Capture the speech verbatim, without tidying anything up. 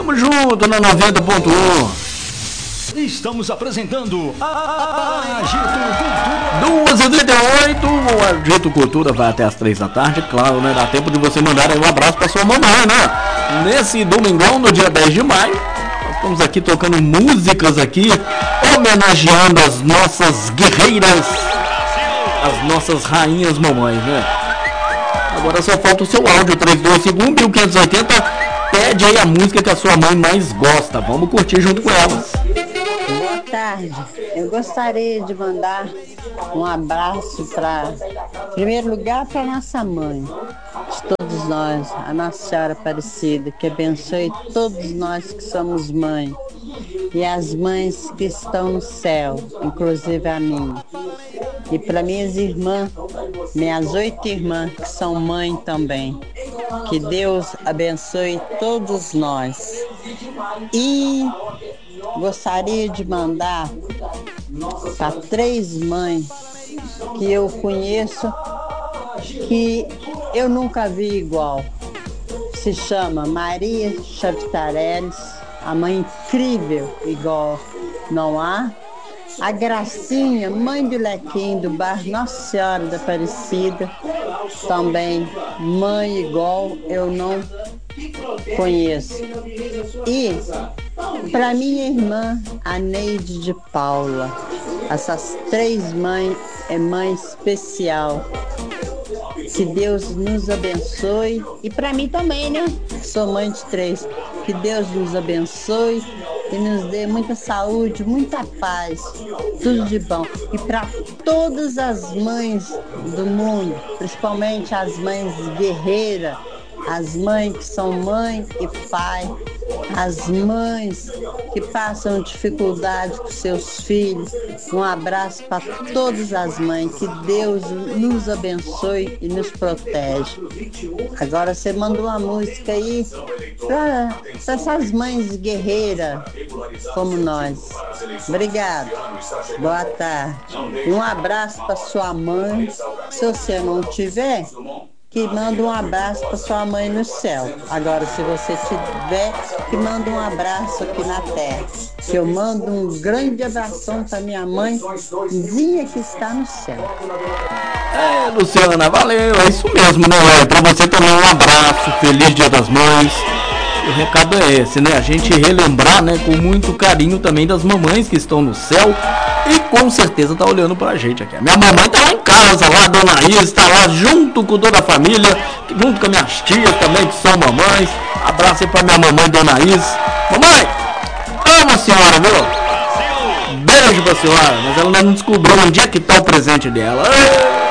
Tamo junto na noventa ponto um. Estamos apresentando a Agito Cultura. duas e trinta e oito, o Agito Cultura vai até as três da tarde, claro, né? Dá tempo de você mandar aí um abraço pra sua mamãe, né? Nesse domingão, no dia dez de maio, nós estamos aqui tocando músicas aqui, homenageando as nossas guerreiras, as nossas rainhas mamães, né? Agora só falta o seu áudio, três dois cinco um, mil quinhentos e oitenta, pede aí a música que a sua mãe mais gosta, vamos curtir junto com elas. Boa tarde, eu gostaria de mandar um abraço para, em primeiro lugar, para nossa mãe, de todos nós, a Nossa Senhora Aparecida, que abençoe todos nós que somos mãe, e as mães que estão no céu, inclusive a minha. E para minhas irmãs, minhas oito irmãs que são mãe também, que Deus abençoe todos nós. E gostaria de mandar para três mães que eu conheço, que eu nunca vi igual. Se chama Maria Chavitarelles, a mãe incrível, igual não há. A Gracinha, mãe do Lequinho, do bar Nossa Senhora da Aparecida, também mãe igual eu não conheço. E para minha irmã, a Neide de Paula, essas três mães é mãe especial. Que Deus nos abençoe. E para mim também, né? Sou mãe de três. Que Deus nos abençoe e nos dê muita saúde, muita paz, tudo de bom. E para todas as mães do mundo, principalmente as mães guerreiras, as mães que são mãe e pai, as mães que passam dificuldade com seus filhos, um abraço para todas as mães, que Deus nos abençoe e nos protege. Agora você mandou uma música aí para essas mães guerreiras como nós. Obrigado, boa tarde. E um abraço para sua mãe, se você não tiver, que manda um abraço para sua mãe no céu. Agora, se você tiver, que manda um abraço aqui na terra. Que eu mando um grande abração para minha mãezinha que está no céu. É, Luciana, valeu, é isso mesmo, né? Para você também um abraço, feliz Dia das Mães. O recado é esse, né? A gente relembrar, né, com muito carinho também das mamães que estão no céu e com certeza tá olhando pra gente aqui. A minha mamãe tá lá em casa, lá a Dona Isa tá lá junto com toda a família, junto com as minhas tias também que são mamães. Abraço aí pra minha mamãe, Dona Isa. Mamãe, amo a senhora, viu? Beijo pra senhora, mas ela ainda não descobriu onde é que tá o presente dela.